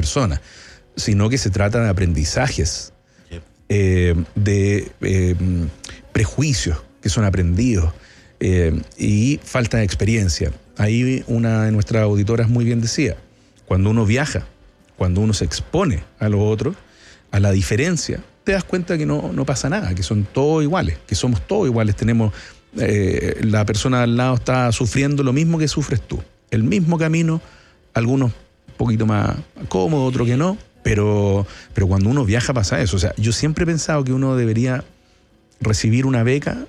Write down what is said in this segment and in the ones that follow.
personas, sino que se trata de aprendizajes, de prejuicios que son aprendidos y falta de experiencia. Ahí una de nuestras auditoras muy bien decía, cuando uno viaja, cuando uno se expone a lo otro, a la diferencia, te das cuenta que no pasa nada, que son todos iguales, que somos todos iguales. Tenemos, la persona al lado está sufriendo lo mismo que sufres tú, el mismo camino, algunos un poquito más cómodos, otros que no, pero cuando uno viaja pasa eso. O sea, yo siempre he pensado que uno debería recibir una beca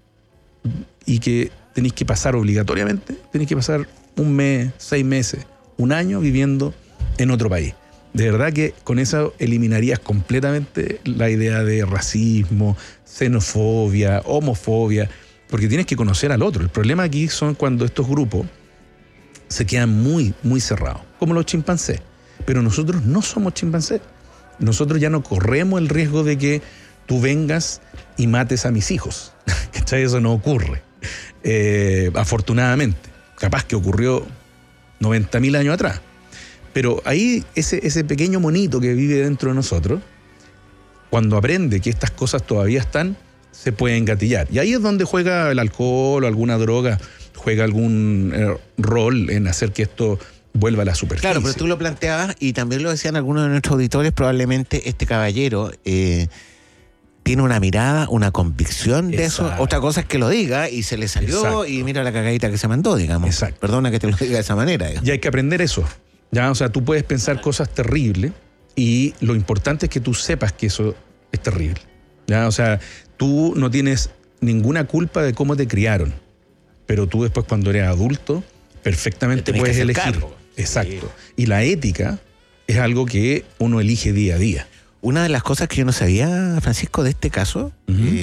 y que tenéis que pasar obligatoriamente, tenéis que pasar un mes, 6 meses, un año viviendo en otro país. De verdad que con eso eliminarías completamente la idea de racismo, xenofobia, homofobia, porque tienes que conocer al otro. El problema aquí son cuando estos grupos se quedan muy, muy cerrados, como los chimpancés. Pero nosotros no somos chimpancés. Nosotros ya no corremos el riesgo de que tú vengas y mates a mis hijos. ¿Cachai? Eso no ocurre. Afortunadamente. Capaz que ocurrió 90.000 años atrás. Pero ahí ese pequeño monito que vive dentro de nosotros, cuando aprende que estas cosas todavía están, se puede engatillar. Y ahí es donde juega el alcohol o alguna droga, juega algún rol en hacer que esto vuelva a la superficie. Claro, pero tú lo planteabas y también lo decían algunos de nuestros auditores, probablemente este caballero tiene una mirada, una convicción de eso. Otra cosa es que lo diga y se le salió. Exacto. Y mira la cagadita que se mandó, digamos. Exacto. Perdona que te lo diga de esa manera. Digamos. Y hay que aprender eso. ¿Ya? O sea, tú puedes pensar cosas terribles y lo importante es que tú sepas que eso es terrible. ¿Ya? O sea, tú no tienes ninguna culpa de cómo te criaron, pero tú después cuando eres adulto perfectamente puedes elegir. Cargo. Exacto. Sí. Y la ética es algo que uno elige día a día. Una de las cosas que yo no sabía, Francisco, de este caso,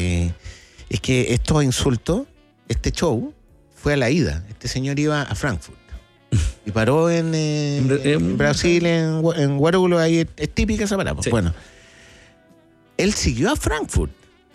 es que estos insultos, este show, fue a la ida. Este señor iba a Frankfurt. Y paró en Brasil, en Guarulhos, ahí es típica esa parada. Sí. Bueno, él siguió a Frankfurt.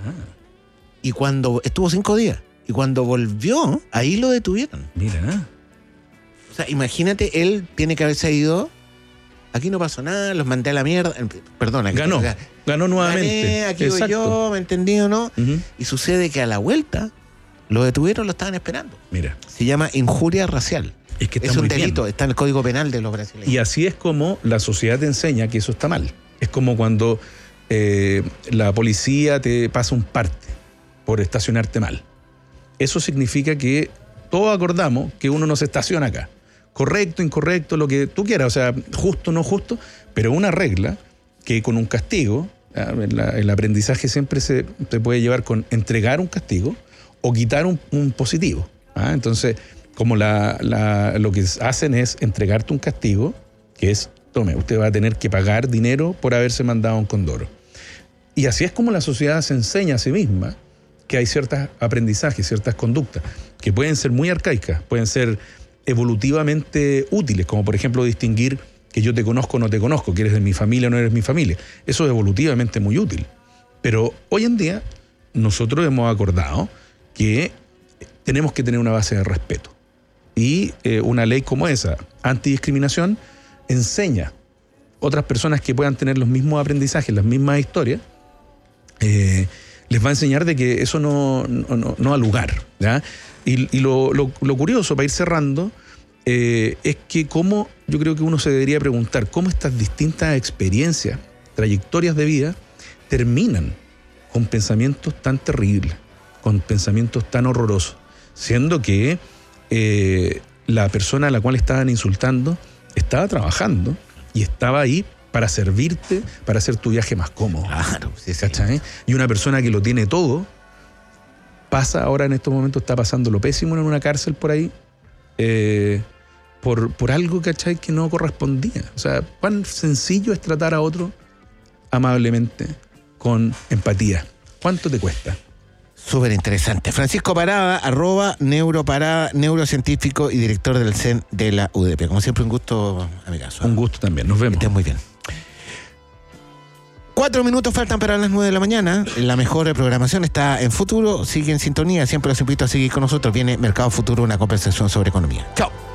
Y cuando estuvo 5 días, y cuando volvió, ahí lo detuvieron. Mira. O sea, imagínate, él tiene que haberse ido. Aquí no pasó nada, los mandé a la mierda. Perdona. Ganó nuevamente. Aquí voy yo, ¿me entendí o no? Y sucede que a la vuelta lo detuvieron, lo estaban esperando. Mira. Se llama injuria racial. Es un delito, está en el Código Penal de los brasileños. Y así es como la sociedad te enseña que eso está mal. Es como cuando la policía te pasa un parte por estacionarte mal. Eso significa que todos acordamos que uno no se estaciona acá. Correcto, incorrecto, lo que tú quieras, o sea, justo, no justo, pero una regla que con un castigo, el aprendizaje siempre se puede llevar con entregar un castigo o quitar un positivo. Entonces, como lo que hacen es entregarte un castigo, que es, tome, usted va a tener que pagar dinero por haberse mandado un condoro. Y así es como la sociedad se enseña a sí misma que hay ciertos aprendizajes, ciertas conductas, que pueden ser muy arcaicas, pueden ser evolutivamente útiles, como por ejemplo distinguir que yo te conozco o no te conozco, que eres de mi familia o no eres mi familia. Eso es evolutivamente muy útil. Pero hoy en día nosotros hemos acordado que tenemos que tener una base de respeto. Y una ley como esa, antidiscriminación, enseña a otras personas que puedan tener los mismos aprendizajes, las mismas historias, les va a enseñar de que eso no ha lugar, ¿ya? Y lo curioso, para ir cerrando, es que yo creo que uno se debería preguntar cómo estas distintas experiencias, trayectorias de vida, terminan con pensamientos tan terribles, con pensamientos tan horrorosos, siendo que la persona a la cual estaban insultando estaba trabajando y estaba ahí para servirte, para hacer tu viaje más cómodo. Claro, sí. ¿Cachai? Y una persona que lo tiene todo, ahora en estos momentos está pasando lo pésimo en una cárcel por ahí, por algo, ¿cachai?, que no correspondía. O sea, cuán sencillo es tratar a otro amablemente, con empatía. ¿Cuánto te cuesta? Súper interesante. Francisco Parada, @neuroparada, neurocientífico y director del CEN de la UDP. Como siempre, un gusto, amigazo. Un gusto también. Nos vemos. Que estés muy bien. 4 minutos faltan para las 9 de la mañana. La mejor programación está en Futuro. Sigue en sintonía. Siempre los invito a seguir con nosotros. Viene Mercado Futuro, una conversación sobre economía. Chao.